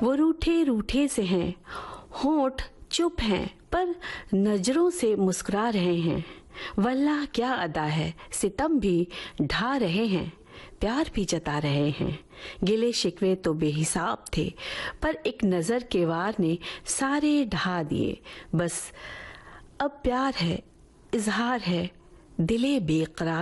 वो रूठे रूठे से हैं, होंठ चुप हैं पर नजरों से मुस्कुरा रहे हैं। वल्लाह क्या अदा है, सितम भी ढा रहे हैं, प्यार भी जता रहे हैं। गिले शिकवे तो बेहिसाब थे पर एक नजर के वार ने सारे ढा दिए। बस अब प्यार है, इजहार है, दिले बेकरार